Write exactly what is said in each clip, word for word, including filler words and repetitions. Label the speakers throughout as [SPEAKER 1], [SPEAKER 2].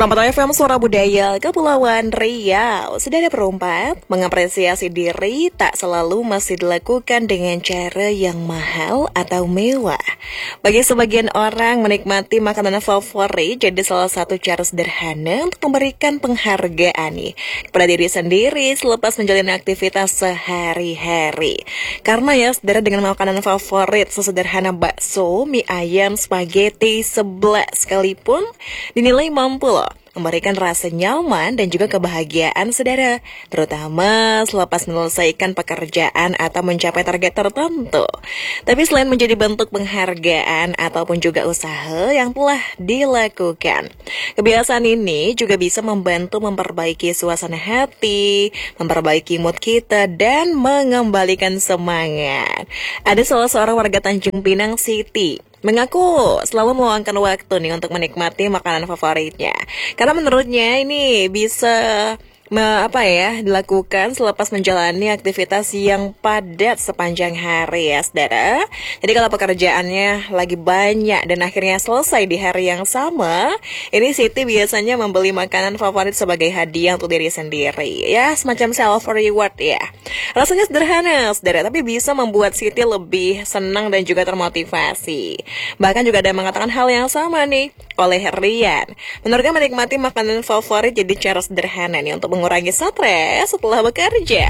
[SPEAKER 1] Perantau F M Suara Budaya Kepulauan Riau. Sudah ada perempat, mengapresiasi diri tak selalu masih dilakukan dengan cara yang mahal atau mewah. Bagi sebagian orang, menikmati makanan favorit jadi salah satu cara sederhana untuk memberikan penghargaan nih kepada diri sendiri selepas menjalani aktivitas sehari-hari. Karena ya, saudara, dengan makanan favorit sesederhana bakso, mie ayam, spaghetti, seblak sekalipun dinilai mampu loh memberikan rasa nyaman dan juga kebahagiaan saudara, terutama selepas menyelesaikan pekerjaan atau mencapai target tertentu. Tapi selain menjadi bentuk penghargaan ataupun juga usaha yang telah dilakukan, kebiasaan ini juga bisa membantu memperbaiki suasana hati, memperbaiki mood kita, dan mengembalikan semangat. Ada salah seorang warga Tanjung Pinang City mengaku selalu meluangkan waktu nih untuk menikmati makanan favoritnya. Karena menurutnya ini bisa me, apa ya, dilakukan selepas menjalani aktivitas yang padat sepanjang hari ya saudara. Jadi kalau pekerjaannya lagi banyak dan akhirnya selesai di hari yang sama, ini Siti biasanya membeli makanan favorit sebagai hadiah untuk diri sendiri. Ya, semacam self reward ya. Rasanya sederhana saudara, tapi bisa membuat Siti lebih senang dan juga termotivasi. Bahkan juga ada yang mengatakan hal yang sama nih oleh Rian. Menurutnya menikmati makanan favorit jadi cara sederhana nih untuk mengurangi stres setelah bekerja.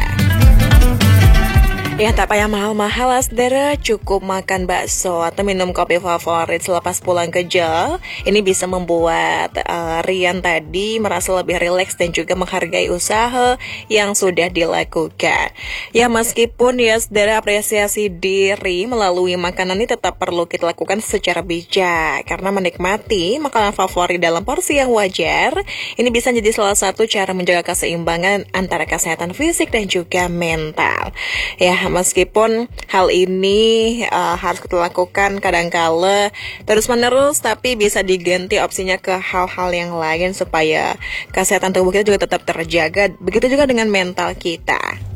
[SPEAKER 1] Ya, tak payah mahal-mahal lah saudara, cukup makan bakso atau minum kopi favorit selepas pulang kerja. Ini bisa membuat uh, Rian tadi merasa lebih rileks dan juga menghargai usaha yang sudah dilakukan. Ya, meskipun ya saudara, apresiasi diri melalui makanan ini tetap perlu kita lakukan secara bijak. Karena menikmati makanan favorit dalam porsi yang wajar, ini bisa jadi salah satu cara menjaga keseimbangan antara kesehatan fisik dan juga mental. Ya, meskipun hal ini uh, harus kita lakukan kadangkala terus-menerus, tapi bisa diganti opsinya ke hal-hal yang lain supaya kesehatan tubuh kita juga tetap terjaga. Begitu juga dengan mental kita.